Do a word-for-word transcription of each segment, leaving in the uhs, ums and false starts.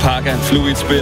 Parker, Fluid Spin.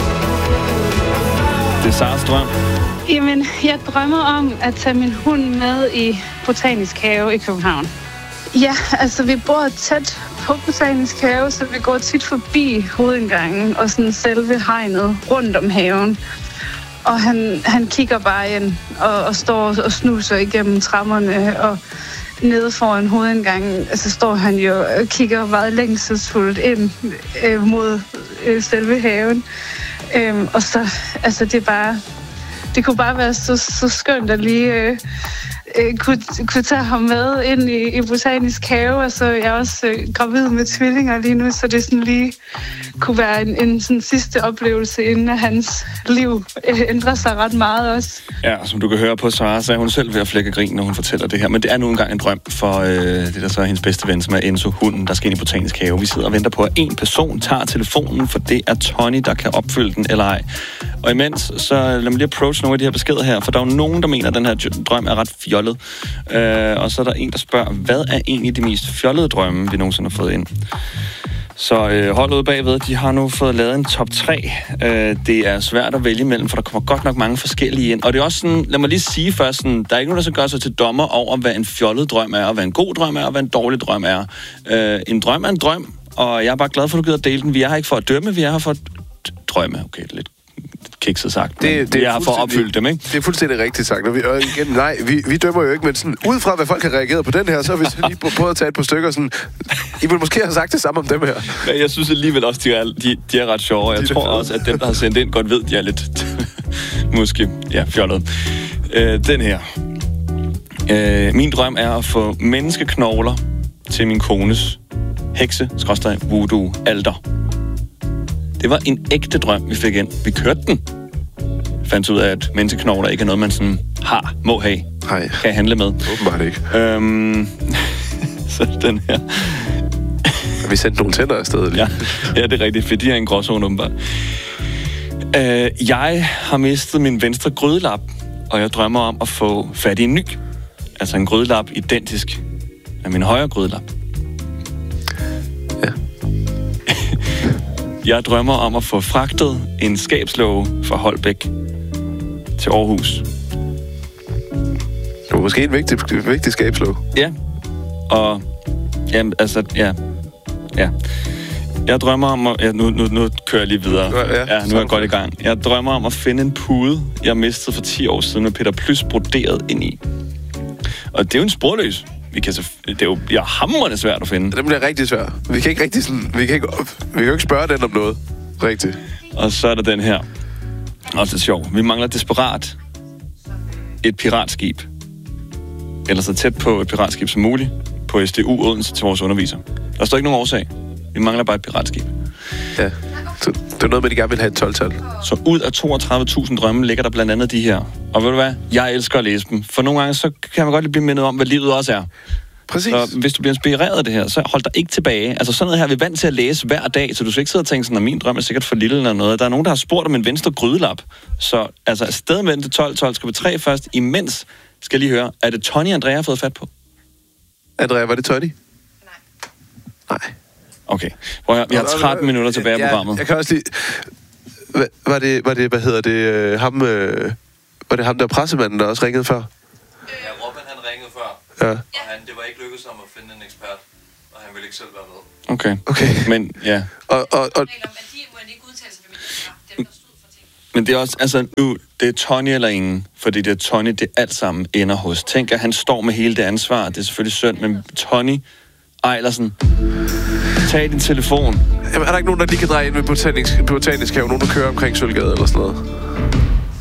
Det er Saras drøm. Jamen, jeg drømmer om at tage min hund med i Botanisk Have i København. Ja, altså vi bor tæt på Botanisk Have, så vi går tit forbi hovedindgangen og sådan selve hegnet rundt om haven. Og han, han kigger bare ind og, og står og snuser igennem trammerne, og nede foran hovedindgangen, altså står han jo og kigger meget længselsfuldt ind øh, mod øh, selve haven. Øhm, og så, altså det er bare, det kunne bare være så, så skønt at lige øh, øh, kunne, kunne tage ham med ind i, i Botanisk Have. Altså jeg er også øh, gravid med tvillinger lige nu, så det sådan lige kunne være en, en sådan sidste oplevelse, inden at hans liv øh, ændrer sig ret meget også. Ja, som du kan høre på Sara, så er hun selv ved at flække grin, når hun fortæller det her. Men det er nu engang en drøm for øh, det, der så er hendes bedste ven, som er Enzo, hunden, der skal ind i Botanisk Have. Vi sidder og venter på, at en person tager telefonen, for det er Tony, der kan opfylde den eller ej. Og imens, så lad mig lige approach nogle af de her beskeder her, for der er jo nogen, der mener, at den her drøm er ret fjollet. Øh, og så er der en, der spørger, hvad er egentlig de mest fjollede drømme, vi nogensinde har fået ind? Så øh, hold ud bagved, de har nu fået lavet en top tre. Øh, det er svært at vælge imellem, for der kommer godt nok mange forskellige ind. Og det er også sådan, lad mig lige sige først, sådan, der er ikke nogen, der så gør sig til dommer over, hvad en fjollet drøm er, og hvad en god drøm er, og hvad en dårlig drøm er. Øh, en drøm er en drøm, og jeg er bare glad for, at du gider at dele den. Vi er her ikke for at dømme, vi er her for at drømme. Okay, lidt kikset sagt. Det, det vi er her for at opfylde dem, ikke? Det er fuldstændig rigtigt sagt. Og, vi, og igen, nej, vi, vi dømmer jo ikke, men sådan, ud fra, hvad folk har reageret på den her, så har vi så lige prøvet at tage et par stykker. Sådan, I vil måske have sagt det samme om dem her. Men jeg synes alligevel også, de er, de, de er ret sjove, og jeg de tror også, at dem, der har sendt ind, godt ved, de er lidt måske, ja, fjollet. Øh, den her. Øh, min drøm er at få menneskeknogler til min kones hekse, skråstreg, voodoo, alter. Det var en ægte drøm, vi fik ind. Vi kørte den. Fandt ud af, at menneskeknogler ikke er noget, man sådan har, må have, Nej. Kan handle med. Åbenbart ikke. Øhm, så den her. Vi sendte nogle tænder afsted. Ja, ja, det er rigtigt, for de er en gråzone, åbenbart. Øh, jeg har mistet min venstre grydelap, og jeg drømmer om at få fat i en ny. Altså en grydelap identisk af min højre grydelap. Ja. Jeg drømmer om at få fragtet en skabslåge fra Holbæk til Aarhus. Det var måske en vigtig, vigtig skabslåge. Ja, og jamen, altså, ja, ja. Jeg drømmer om at... Ja, nu, nu, nu kører jeg lige videre. Ja, ja nu er jeg godt i gang. Jeg drømmer om at finde en pude, jeg mistede for ti år siden med Peter Plys broderet ind i. Og det er jo en sporløs. Vi kan så, det er jo jeg er hamrende svært at finde. Det bliver rigtig svært. Vi kan ikke rigtig sådan... Vi kan ikke, vi kan jo ikke spørge den om noget. Rigtigt. Og så er der den her. Også lidt sjov. Vi mangler desperat et piratskib. Eller så tæt på et piratskib som muligt. På S D U Odense til vores underviser. Der står ikke nogen årsag. Vi mangler bare et piratskib. Ja. Så det er noget med, de gerne vil have et tolv-tal. Så ud af toogtredive tusind drømme ligger der blandt andet de her. Og ved du hvad? Jeg elsker at læse dem. For nogle gange, så kan man godt lige blive mindet om, hvad livet også er. Præcis. Så hvis du bliver inspireret af det her, så hold dig ikke tilbage. Altså sådan noget her, vi er vant til at læse hver dag, så du skal ikke sidde og tænke sådan, at min drøm er sikkert for lille eller noget. Der er nogen, der har spurgt om en venstre grydelap. Så altså afsted med den til tolv tolv skal vi tre først. Imens skal jeg lige høre, er det Tony Andrea har fået fat på? Andrea, var det Tony? Nej. Nej. Okay. Prøv at høre, vi har tretten minutter tilbage ja, af programmet. Jeg kan også lige... Hva, var, det, var det, hvad hedder det, øh, ham... Øh, var det ham, der pressemanden, der også ringede før? Ja, Robin, han ringede før. Ja. Og han, det var ikke lykkedes ham at finde en ekspert. Og han ville ikke selv være med. Okay. Okay. Men, ja. Og, og, og, Men det er også, altså nu, det er Tony eller ingen, fordi det er Tony, det alt sammen ender hos. Tænk, at han står med hele det ansvar, det er selvfølgelig synd, men Tony Eilersen, tag din telefon. Jamen, er der ikke nogen, der lige kan dreje ind ved botanisk, botanisk have? Nogen, der kører omkring Sølvgade eller sådan noget?